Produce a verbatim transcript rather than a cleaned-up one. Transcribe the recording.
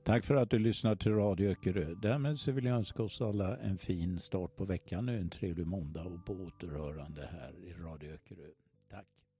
Tack för att du lyssnar till Radio Öckerö. Därmed så vill jag önska oss alla en fin start på veckan nu, en trevlig måndag och på återhörande här i Radio Öckerö. Tack.